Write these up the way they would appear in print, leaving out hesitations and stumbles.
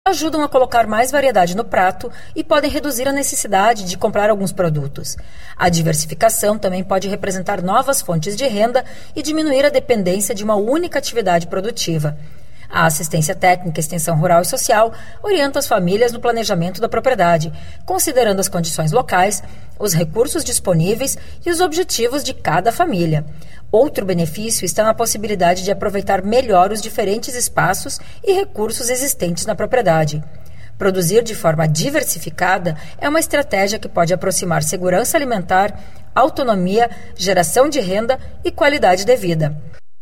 ajudam a colocar mais variedade no prato e podem reduzir a necessidade de comprar alguns produtos. A diversificação também pode representar novas fontes de renda e diminuir a dependência de uma única atividade produtiva. A assistência técnica, extensão rural e social orienta as famílias no planejamento da propriedade, considerando as condições locais, os recursos disponíveis e os objetivos de cada família. Outro benefício está na possibilidade de aproveitar melhor os diferentes espaços e recursos existentes na propriedade. Produzir de forma diversificada é uma estratégia que pode aproximar segurança alimentar, autonomia, geração de renda e qualidade de vida.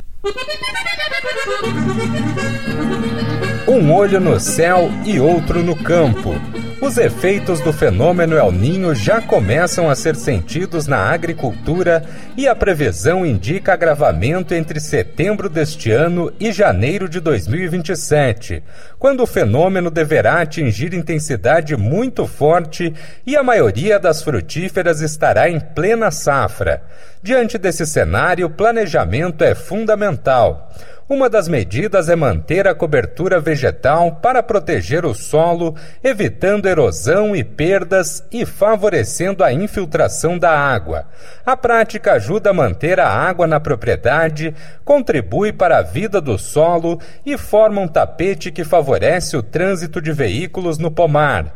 Um olho no céu e outro no campo. Os efeitos do fenômeno El Niño já começam a ser sentidos na agricultura e a previsão indica agravamento entre setembro deste ano e janeiro de 2027, quando o fenômeno deverá atingir intensidade muito forte e a maioria das frutíferas estará em plena safra. Diante desse cenário, o planejamento é fundamental. Uma das medidas é manter a cobertura vegetal para proteger o solo, evitando erosão e perdas e favorecendo a infiltração da água. A prática ajuda a manter a água na propriedade, contribui para a vida do solo e forma um tapete que favorece o trânsito de veículos no pomar.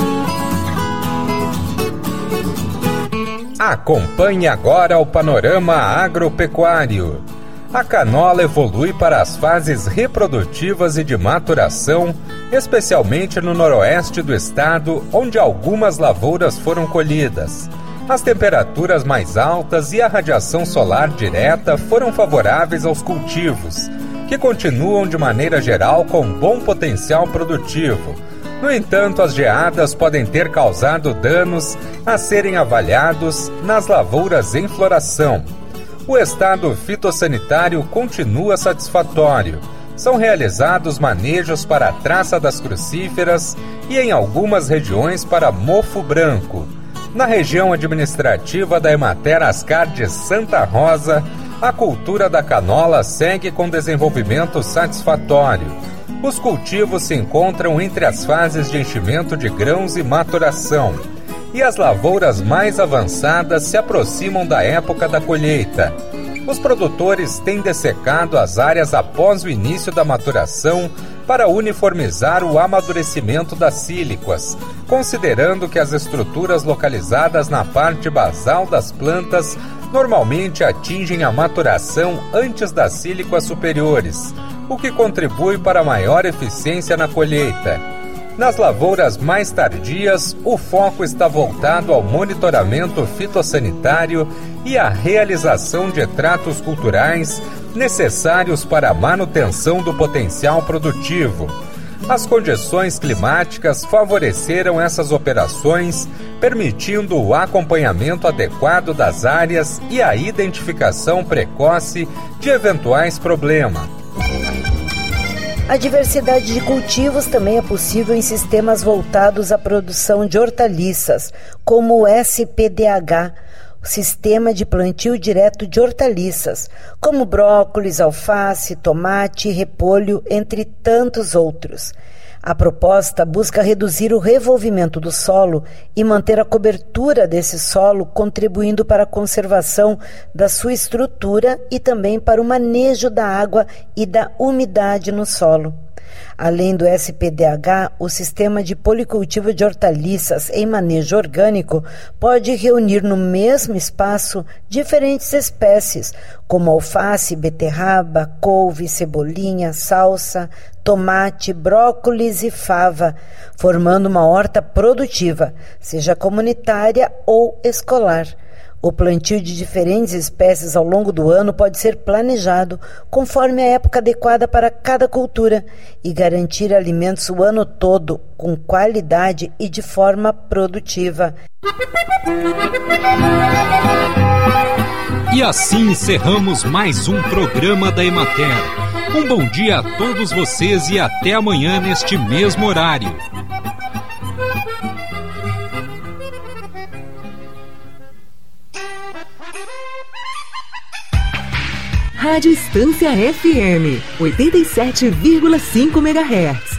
Acompanhe agora o panorama agropecuário. A canola evolui para as fases reprodutivas e de maturação, especialmente no noroeste do estado, onde algumas lavouras foram colhidas. As temperaturas mais altas e a radiação solar direta foram favoráveis aos cultivos, que continuam de maneira geral com bom potencial produtivo. No entanto, as geadas podem ter causado danos a serem avaliados nas lavouras em floração. O estado fitossanitário continua satisfatório. São realizados manejos para a traça das crucíferas e, em algumas regiões, para mofo branco. Na região administrativa da Emater Ascar de Santa Rosa, a cultura da canola segue com desenvolvimento satisfatório. Os cultivos se encontram entre as fases de enchimento de grãos e maturação, e as lavouras mais avançadas se aproximam da época da colheita. Os produtores têm dessecado as áreas após o início da maturação para uniformizar o amadurecimento das síliquas, considerando que as estruturas localizadas na parte basal das plantas normalmente atingem a maturação antes das síliquas superiores, o que contribui para maior eficiência na colheita. Nas lavouras mais tardias, o foco está voltado ao monitoramento fitossanitário e à realização de tratos culturais necessários para a manutenção do potencial produtivo. As condições climáticas favoreceram essas operações, permitindo o acompanhamento adequado das áreas e a identificação precoce de eventuais problemas. A diversidade de cultivos também é possível em sistemas voltados à produção de hortaliças, como o SPDH, o Sistema de Plantio Direto de Hortaliças, como brócolis, alface, tomate, repolho, entre tantos outros. A proposta busca reduzir o revolvimento do solo e manter a cobertura desse solo, contribuindo para a conservação da sua estrutura e também para o manejo da água e da umidade no solo. Além do SPDH, o Sistema de Policultivo de Hortaliças em Manejo Orgânico pode reunir no mesmo espaço diferentes espécies, como alface, beterraba, couve, cebolinha, salsa, tomate, brócolis e fava, formando uma horta produtiva, seja comunitária ou escolar. O plantio de diferentes espécies ao longo do ano pode ser planejado conforme a época adequada para cada cultura e garantir alimentos o ano todo, com qualidade e de forma produtiva. E assim encerramos mais um programa da Emater. Um bom dia a todos vocês e até amanhã neste mesmo horário. Rádio Estância FM, 87,5 MHz.